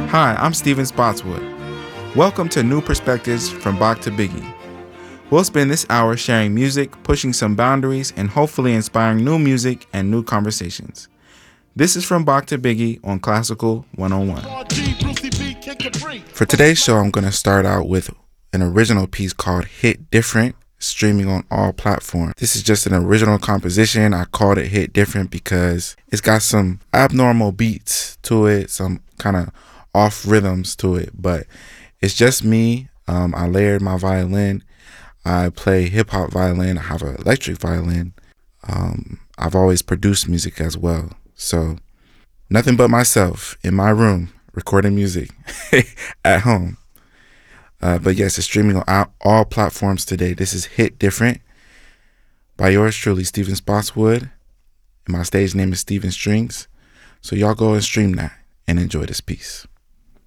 Hi, I'm Steven Spotswood. Welcome to New Perspectives from Bach to Biggie. We'll spend this hour sharing music, pushing some boundaries, and hopefully inspiring new music and new conversations. This is From Bach to Biggie on Classical 101. For today's show, I'm going to start out with an original piece called Hit Different, streaming on all platforms. This is just an original composition. I called it Hit Different because it's got some abnormal beats to it, some kind of off rhythms to it, but it's just me. I layered my violin. I play hip hop violin. I have an electric violin. I've always produced music as well. So nothing but myself in my room recording music at home. But yes, it's streaming on all platforms today. This is Hit Different by yours truly, Steven Spotswood. And my stage name is Steven Strings. So y'all go and stream that and enjoy this piece.